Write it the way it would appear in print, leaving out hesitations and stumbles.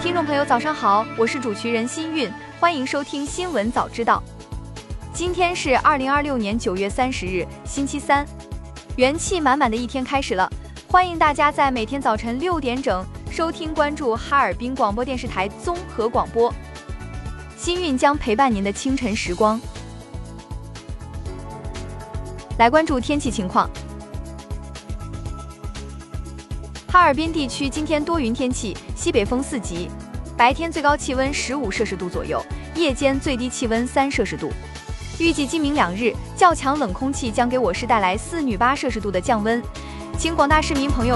听众朋友，早上好，我是主持人新韵，欢迎收听新闻早知道。今天是2026年9月30日，星期三，元气满满的一天开始了。欢迎大家在每天早晨6点整收听关注哈尔滨广播电视台综合广播，新韵将陪伴您的清晨时光。来关注天气情况。哈尔滨地区今天多云天气，西北风4级，白天最高气温15摄氏度左右，夜间最低气温3摄氏度。预计今明2日，较强冷空气将给我市带来4-8摄氏度的降温，请广大市民朋友